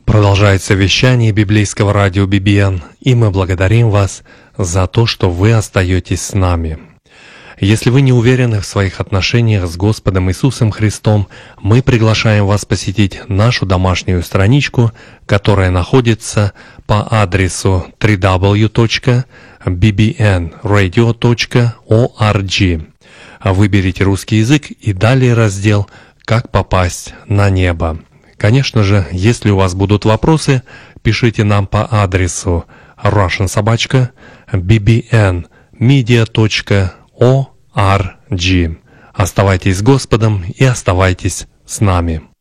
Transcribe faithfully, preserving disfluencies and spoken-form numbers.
Продолжается вещание библейского радио би би эн, и мы благодарим вас за то, что вы остаетесь с нами. Если вы не уверены в своих отношениях с Господом Иисусом Христом, мы приглашаем вас посетить нашу домашнюю страничку, которая находится по адресу дабл ю дабл ю дабл ю точка би би эн радио точка орг. Выберите русский язык и далее раздел «Как попасть на небо». Конечно же, если у вас будут вопросы, пишите нам по адресу russian собака би би эн медиа точка орг. Оставайтесь с Господом и оставайтесь с нами.